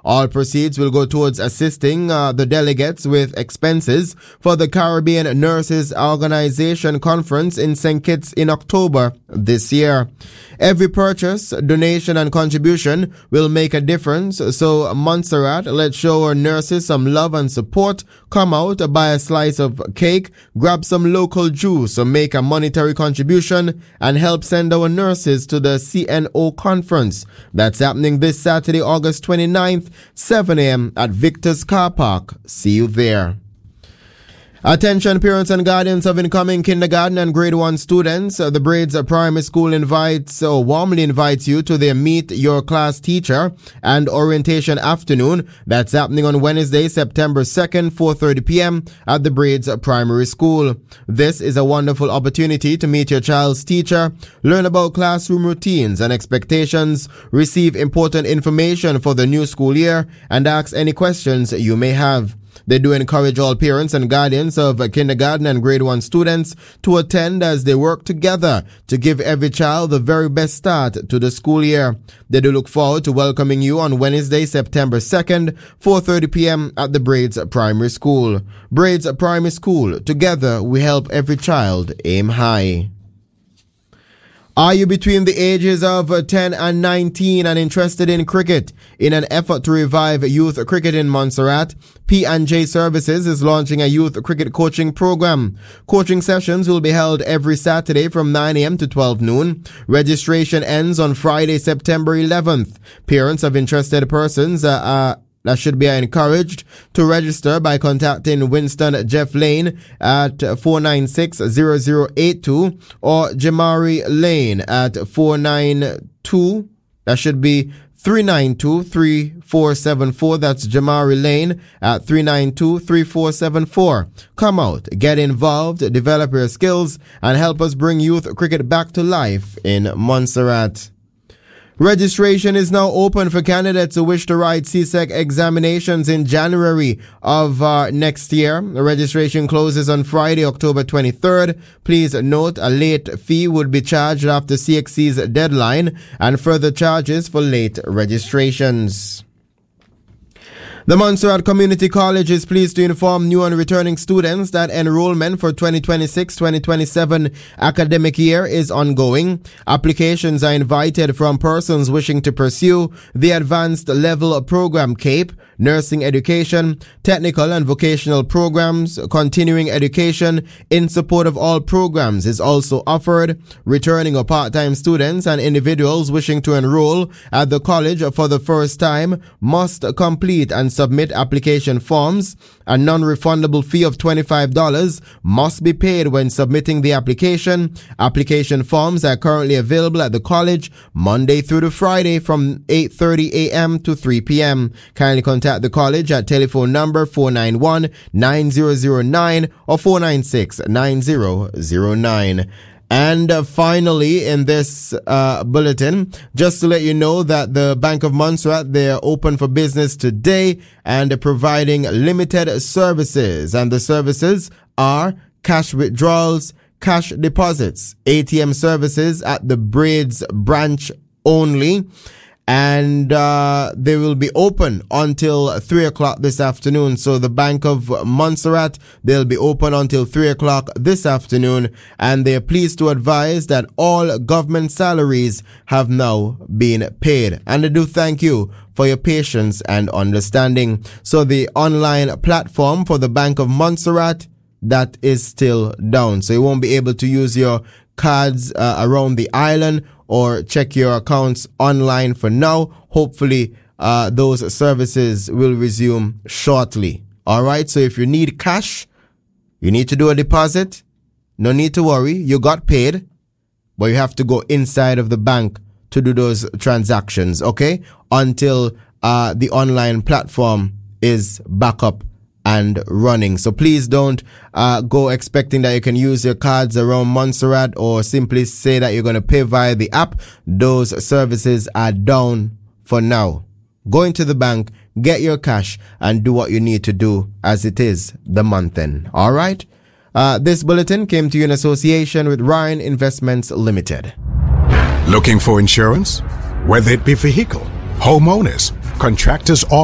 All proceeds will go towards assisting the delegates with expenses for the Caribbean Nurses Organization Conference in St. Kitts in October this year. Every purchase, donation, and contribution will make a difference. So, Montserrat, let's show our nurses some love and support. Come out, buy a slice of cake, grab some local juice, or make a monetary contribution and help send our nurses to the CNO conference. That's happening this Saturday, August 29th, 7 a.m. at Victor's Car Park. See you there. Attention parents and guardians of incoming kindergarten and grade 1 students. The Braids Primary School warmly invites you to their Meet Your Class Teacher and Orientation Afternoon. That's happening on Wednesday, September 2nd, 4:30 p.m. at the Braids Primary School. This is a wonderful opportunity to meet your child's teacher, learn about classroom routines and expectations, receive important information for the new school year, and ask any questions you may have. They do encourage all parents and guardians of kindergarten and grade 1 students to attend as they work together to give every child the very best start to the school year. They do look forward to welcoming you on Wednesday, September 2nd, 4:30 p.m. at the Braids Primary School. Braids Primary School. Together we help every child aim high. Are you between the ages of 10 and 19 and interested in cricket? In an effort to revive youth cricket in Montserrat, P&J Services is launching a youth cricket coaching program. Coaching sessions will be held every Saturday from 9 a.m. to 12 noon. Registration ends on Friday, September 11th. Parents of interested persons that should be encouraged to register by contacting Winston Jeff Lane at 496-0082 or Jamari Lane at 492, that should be 392-3474. That's Jamari Lane at 392-3474. Come out, get involved, develop your skills, and help us bring youth cricket back to life in Montserrat. Registration is now open for candidates who wish to write CSEC examinations in January of next year. The registration closes on Friday, October 23rd. Please note a late fee would be charged after CXC's deadline and further charges for late registrations. The Montserrat Community College is pleased to inform new and returning students that enrollment for 2026-2027 academic year is ongoing. Applications are invited from persons wishing to pursue the Advanced Level Program CAPE, nursing education, technical and vocational programs, continuing education in support of all programs is also offered. Returning or part-time students and individuals wishing to enroll at the college for the first time must complete and submit application forms. A non-refundable fee of $25 must be paid when submitting the application. Application forms are currently available at the college Monday through to Friday from 8:30 a.m. to 3 p.m. Kindly contact the college at telephone number 491-9009 or 496-9009. And finally, in this bulletin, just to let you know that the Bank of Montserrat, they're open for business today and they're providing limited services. And the services are cash withdrawals, cash deposits, ATM services at the Braids branch only. And they will be open until 3 o'clock this afternoon. So the Bank of Montserrat, they'll be open until 3 o'clock this afternoon. And they are pleased to advise that all government salaries have now been paid. And I do thank you for your patience and understanding. So the online platform for the Bank of Montserrat, that is still down. So you won't be able to use your cards around the island or check your accounts online for now. Hopefully, those services will resume shortly. All right. So if you need cash, you need to do a deposit. No need to worry. You got paid, but you have to go inside of the bank to do those transactions. Okay. Until, the online platform is back up and running. So please don't go expecting that you can use your cards around Montserrat or simply say that you're going to pay via the app. Those services are down for now. Go into the bank, get your cash, and do what you need to do as it is the month end. All right? This bulletin came to you in association with Ryan Investments Limited. Looking for insurance? Whether it be vehicle, homeowners, contractors, or